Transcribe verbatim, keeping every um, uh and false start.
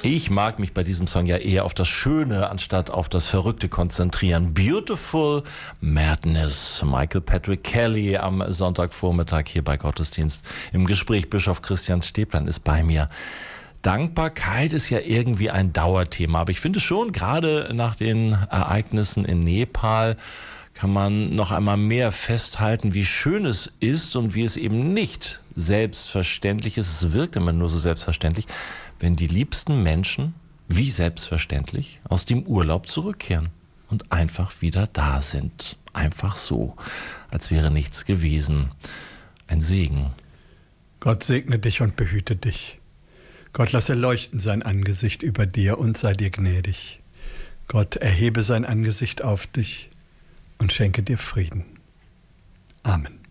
Ich mag mich bei diesem Song ja eher auf das Schöne anstatt auf das Verrückte konzentrieren. Beautiful Madness. Michael Patrick Kelly am Sonntagvormittag hier bei Gottesdienst im Gespräch. Bischof Christian Stäblein ist bei mir. Dankbarkeit ist ja irgendwie ein Dauerthema, aber ich finde schon, gerade nach den Ereignissen in Nepal kann man noch einmal mehr festhalten, wie schön es ist und wie es eben nicht selbstverständlich ist. Es wirkt immer nur so selbstverständlich, wenn die liebsten Menschen, wie selbstverständlich, aus dem Urlaub zurückkehren und einfach wieder da sind. Einfach so, als wäre nichts gewesen. Ein Segen. Gott segne dich und behüte dich. Gott lasse leuchten sein Angesicht über dir und sei dir gnädig. Gott erhebe sein Angesicht auf dich und schenke dir Frieden. Amen.